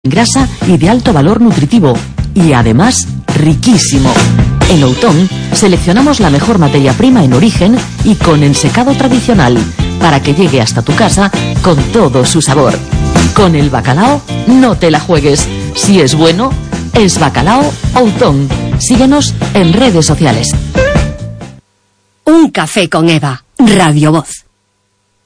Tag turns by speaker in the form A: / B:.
A: grasa y de alto valor nutritivo, y además riquísimo. En Outón seleccionamos la mejor materia prima en origen y con ensecado tradicional, para que llegue hasta tu casa con todo su sabor. Con el bacalao no te la juegues. Si es bueno, es Bacalao Outón. Síguenos en redes sociales.
B: Un café con Eva, Radio Voz.